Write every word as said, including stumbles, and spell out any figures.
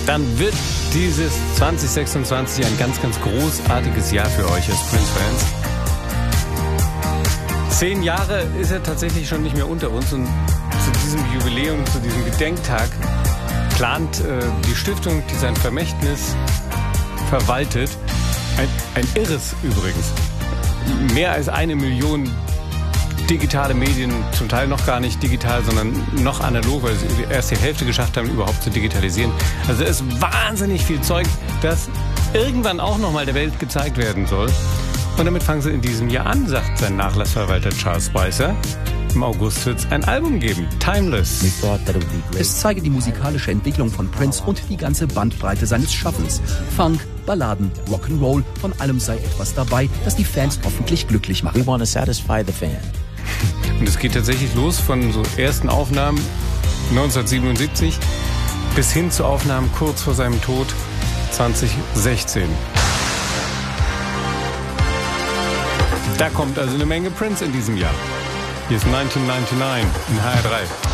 dann wird dieses zwanzig sechsundzwanzig ein ganz, ganz großartiges Jahr für euch als Prince-Fans. Zehn Jahre ist er tatsächlich schon nicht mehr unter uns und zu diesem Jubiläum, zu diesem Gedenktag plant äh, die Stiftung, die sein Vermächtnis verwaltet, ein, ein irres übrigens, mehr als eine Million digitale Medien, zum Teil noch gar nicht digital, sondern noch analog, weil sie erst die Hälfte geschafft haben, überhaupt zu digitalisieren. Also es ist wahnsinnig viel Zeug, das irgendwann auch nochmal der Welt gezeigt werden soll. Und damit fangen sie in diesem Jahr an, sagt sein Nachlassverwalter Charles Spicer. Im August wird es ein Album geben, Timeless. Es zeige die musikalische Entwicklung von Prince und die ganze Bandbreite seines Schaffens. Funk, Balladen, Rock'n'Roll, von allem sei etwas dabei, das die Fans hoffentlich glücklich macht. We want to satisfy the fan. Und es geht tatsächlich los von so ersten Aufnahmen neunzehnhundertsiebenundsiebzig bis hin zu Aufnahmen kurz vor seinem Tod zwanzig sechzehn. Da kommt also eine Menge Prince in diesem Jahr. Hier ist neunzehnhundertneunundneunzig in H R drei.